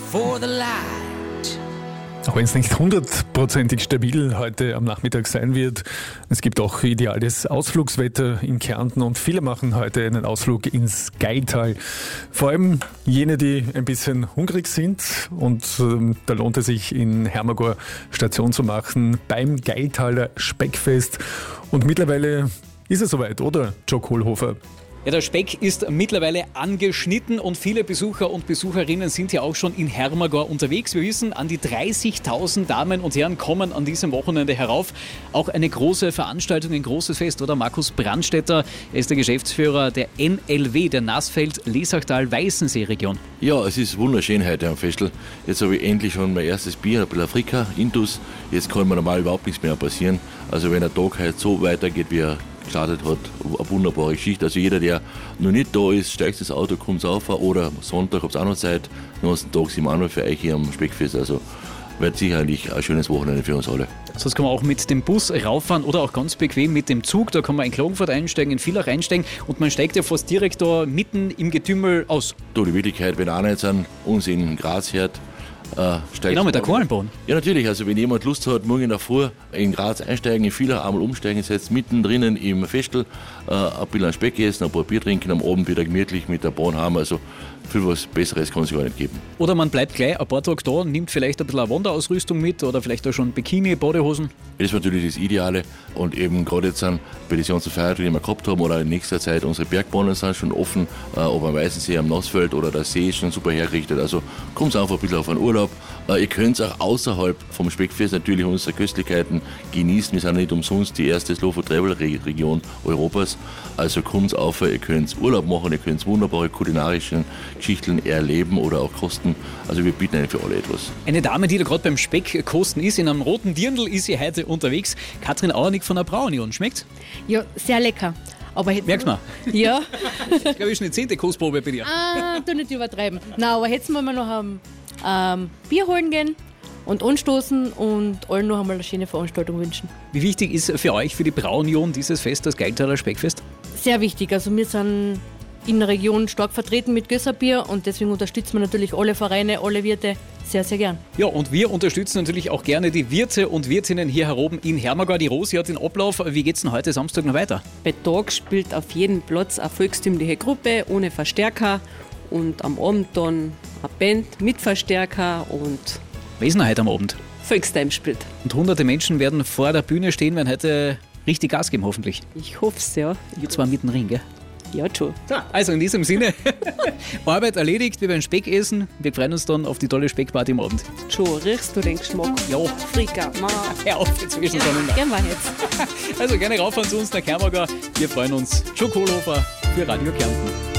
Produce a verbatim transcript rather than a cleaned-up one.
for the light. Auch wenn es nicht hundertprozentig stabil heute am Nachmittag sein wird, es gibt auch ideales Ausflugswetter in Kärnten und viele machen heute einen Ausflug ins Gailtal. Vor allem jene, die ein bisschen hungrig sind, und ähm, da lohnt es sich in Hermagor Station zu machen beim Gailtaler Speckfest. Und mittlerweile ist es soweit, oder, Joe Kohlhofer? Ja, der Speck ist mittlerweile angeschnitten und viele Besucher und Besucherinnen sind ja auch schon in Hermagor unterwegs. Wir wissen, an die dreißigtausend Damen und Herren kommen an diesem Wochenende herauf. Auch eine große Veranstaltung, ein großes Fest, oder? Markus Brandstetter, er ist der Geschäftsführer der N L W, der Nassfeld-Lesachtal-Weißensee-Region. Ja, es ist wunderschön heute am Festel. Jetzt habe ich endlich schon mein erstes Bier, ein bisschen Afrika, Intus. Jetzt kann mir normal überhaupt nichts mehr passieren. Also wenn der Tag heute so weitergeht, wie er gestartet hat, eine wunderbare Geschichte. Also jeder, der noch nicht da ist, steigt das Auto, kommt auf, oder Sonntag habt ihr auch noch Zeit, den ganzen Tag sind wir auch noch für euch hier am Speckfest. Also wird sicherlich ein schönes Wochenende für uns alle. Sonst kann man auch mit dem Bus rauffahren oder auch ganz bequem mit dem Zug. Da kann man in Klagenfurt einsteigen, in Villach einsteigen und man steigt ja fast direkt da mitten im Getümmel aus. Da die Wirklichkeit, wenn einer jetzt an uns in Graz hört, Äh, genau, mit der Kornbahn. Ja, natürlich. Also wenn jemand Lust hat, morgen in der Früh in Graz einsteigen, in Villach einmal umsteigen, setzt mittendrin im Festel, äh, ein bisschen Speck essen, ein paar Bier trinken, am Abend wieder gemütlich mit der Bahn haben. Also viel was Besseres kann es gar nicht geben. Oder man bleibt gleich ein paar Tage da und nimmt vielleicht ein bisschen eine Wanderausrüstung mit oder vielleicht auch schon Bikini, Badehosen. Das ist natürlich das Ideale. Und eben gerade jetzt sind bei den ganzen Feiertagen, die wir gehabt haben, oder in nächster Zeit unsere Bergbahnen sind schon offen, äh, ob am Weißensee, am Nassfeld, oder der See ist schon super hergerichtet. Also kommt einfach ein bisschen auf einen Urlaub. Äh, ihr könnt auch außerhalb vom Speckfest natürlich unsere Köstlichkeiten genießen. Wir sind nicht umsonst die erste Slow-Food-Travel-Region Europas. Also kommt auf, ihr könnt Urlaub machen, ihr könnt wunderbare kulinarische Geschichten erleben oder auch kosten. Also wir bieten eigentlich für alle etwas. Eine Dame, die da gerade beim Speck kosten ist, in einem roten Dirndl ist sie heute unterwegs. Katrin Auernick von der Braunion. Schmeckt's? Ja, sehr lecker. Aber merkst du mal? Ja. Ich glaube, das ist eine zehnte Kostprobe bei dir. Ah, du nicht übertreiben. Nein, aber jetzt wollen wir noch ein ähm, Bier holen gehen und anstoßen und allen noch einmal eine schöne Veranstaltung wünschen. Wie wichtig ist für euch, für die Braunion, dieses Fest, das Gailtaler Speckfest? Sehr wichtig. Also wir sind in der Region stark vertreten mit Gösserbier und deswegen unterstützen wir natürlich alle Vereine, alle Wirte sehr, sehr gern. Ja, und wir unterstützen natürlich auch gerne die Wirte und Wirtinnen hier heroben in Hermagor. Die Rosi hat den Ablauf. Wie geht's denn heute Samstag noch weiter? Bei Tag spielt auf jedem Platz eine volkstümliche Gruppe ohne Verstärker und am Abend dann eine Band mit Verstärker und Wer ist denn heute am Abend? Volkstime spielt. Und hunderte Menschen werden vor der Bühne stehen, werden heute richtig Gas geben, hoffentlich. Ich hoffe es, ja. Ihr zwar mitten drin, gell? Ja, schon. Also in diesem Sinne, Arbeit erledigt, wir werden Speck essen. Wir freuen uns dann auf die tolle Speckparty am Abend. Schon, riechst du den Geschmack? Ja. Frika, ma. Hör auf, dazwischen ja, gern war jetzt. Also gerne rauf an zu uns nach Hermagor. Wir freuen uns. Joe Kohlhofer für Radio Kärnten.